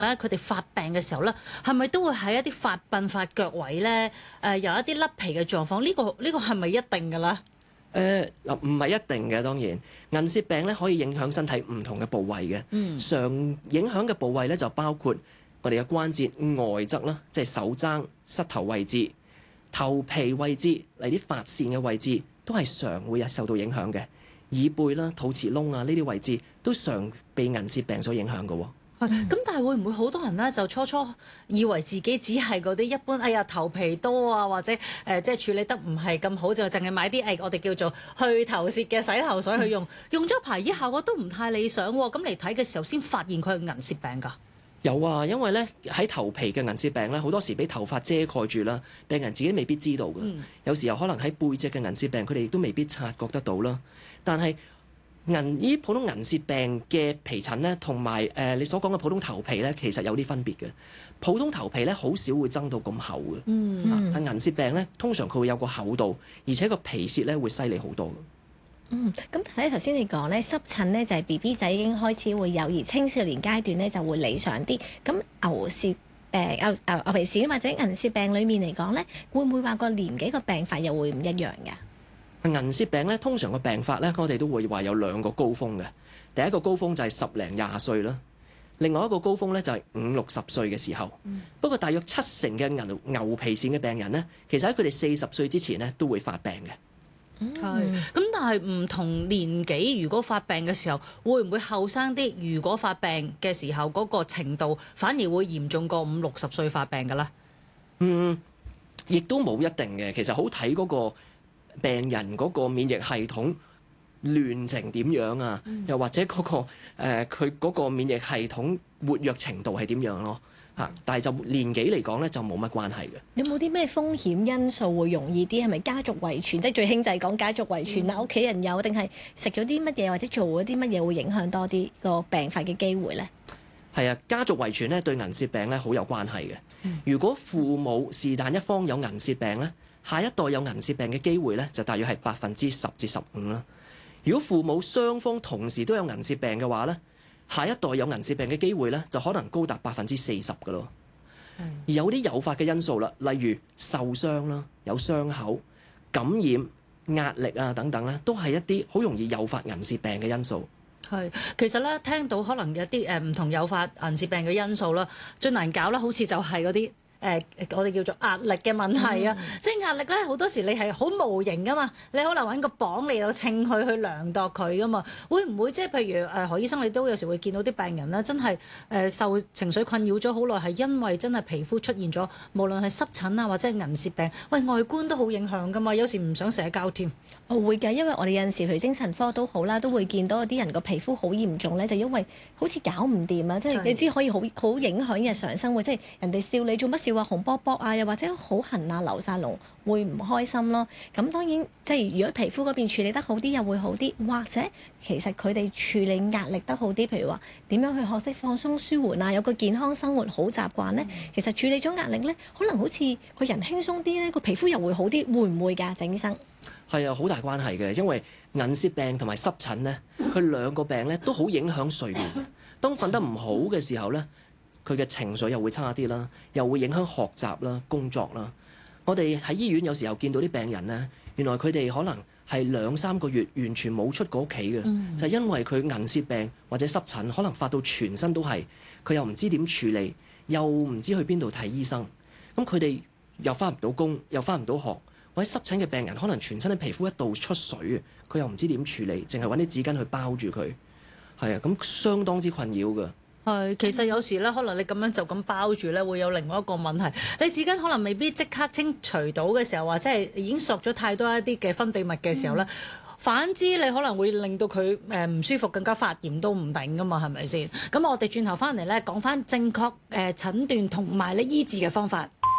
咧，佢哋發病嘅時候咧，係咪都會喺一啲發鬢發腳位咧，有一啲甩皮嘅狀況？呢個係咪一定㗎啦？ 嗱，唔係一定嘅，當然銀屑病咧可以影響身體唔同嘅部位嘅。常影響嘅部位咧就包括我哋嘅關節外側啦，即係手踭、膝頭位置、頭皮位置，嚟啲髮線嘅位置都係常會受到影響嘅。耳背啦、肚臍窿啊呢啲位置都常被銀屑病所影響嘅喎。 咁但係會唔會好多人咧就初初以為自己只係嗰啲一般，哎呀頭皮多啊，或者即係處理得唔係咁好，就淨係買啲我哋叫做去頭屑嘅洗頭水去用，用咗排依效果都唔太理想喎。咁嚟睇嘅時候先發現佢係銀屑病㗎。 有啊，因為咧喺頭皮嘅銀屑病咧，好多時俾頭髮遮蓋住啦，病人自己未必知道嘅。有時候可能喺背脊嘅銀屑病，佢哋亦都未必察覺得到啦。但係普通銀屑病嘅皮疹咧，同埋你所講嘅普通頭皮咧，其實有啲分別嘅。普通頭皮咧好少會增到咁厚嘅，但銀屑病咧通常佢會有個厚度，而且個皮屑咧會犀利好多。 咁睇頭先你講咧，濕疹咧就係 BB 仔已經開始會有，而青少年階段咧就會理想啲。咁牛屑病、牛皮癬或者銀屑病裡面嚟講咧，會唔會話個年紀個病發又會唔一樣㗎？ 銀屑病咧，通常個病發咧，我哋都會話有兩個高峰嘅。第一個高峰就係10零20歲啦，另外一個高峰咧就係50、60歲嘅時候。不過大約70%嘅牛皮癬嘅病人咧，其實喺佢哋40歲之前咧都會發病嘅。 咁但係唔同年紀，如果發病嘅時候，會唔會後生啲？如果發病嘅時候嗰個程度反而會嚴重過50、60歲發病嘅咧？ 亦都冇一定嘅。其實好睇嗰個病人嗰個免疫系統亂成點樣啊，又或者佢嗰個免疫系統活躍程度係點樣咯。但係就年紀嚟講咧，就冇乜關係嘅。 有冇啲咩風險因素會容易啲？係咪家族遺傳？即係最興就係講家族遺傳啦，屋企人有，定係食咗啲乜嘢或者做咗啲乜嘢會影響多啲個病發嘅機會咧？ 係啊，家族遺傳咧對銀屑病咧好有關係嘅。如果父母是但一方有銀屑病咧，下一代有銀屑病嘅機會咧就大約係10%至15%啦。如果父母雙方同時都有銀屑病嘅話咧，下一代有銀屑病嘅機會咧就可能高達40%㗎咯。而有啲誘發嘅因素啦，例如受傷啦、有傷口、感染、壓力啊等等咧，都係一啲好容易誘發銀屑病嘅因素。 其實咧聽到可能有啲唔同誘發銀屑病嘅因素啦，最難搞啦，好似就係嗰啲我哋叫做壓力嘅問題啊。即係壓力咧，好多時你係好無形噶嘛，你可能揾個磅嚟到稱佢去量度佢噶嘛。會唔會即係譬如何醫生，你都有時會見到啲病人咧，真係受情緒困擾咗好耐，係因為真係皮膚出現咗，無論係濕疹啊或者係銀屑病，喂，外觀都好影響噶嘛，有時唔想社交添。 會㗎，因為我哋有陣時譬如精神科都好啦，都會見到有啲人個皮膚好嚴重咧，就因為好似搞唔掂啊，即係你知可以好影響日常生活，即係人哋笑你做乜笑啊，紅卜卜啊，又或者好痕啊，流晒膿，會唔開心咯。咁當然即係如果皮膚嗰邊處理得好啲，又會好啲，或者其實佢哋處理壓力得好啲，譬如話點樣去學識放鬆舒緩啊，有個健康生活好習慣咧，其實處理咗壓力咧，可能好似個人輕鬆啲咧，個皮膚又會好啲，會唔會㗎？整生係啊，好大關係嘅，因為銀屑病同埋濕疹咧，佢兩個病咧都好影響睡眠。當瞓得唔好嘅時候咧，佢嘅情緒又會差啲啦，又會影響學習啦、工作啦。我哋喺醫院有時候見到啲病人咧，原來佢哋可能係2、3個月完全冇出過屋企嘅，就係因為佢銀屑病或者濕疹可能發到全身都係，佢又唔知點處理，又唔知去邊度睇醫生。咁佢哋又返唔到工，又返唔到學。或者濕疹嘅病人可能全身嘅皮膚一度出水，佢又唔知點處理，淨係揾啲紙巾去包住佢。係啊，咁相當之困擾㗎。 其實有時咧，可能你咁樣就咁包住咧，會有另外一個問題。你紙巾可能未必即刻清除到嘅時候，或者係已經索咗太多一啲嘅分泌物嘅時候咧，反之你可能會令到佢唔舒服，更加發炎都唔定㗎嘛，係咪先？咁我哋轉頭翻嚟咧，講翻正確診斷同埋咧醫治嘅方法。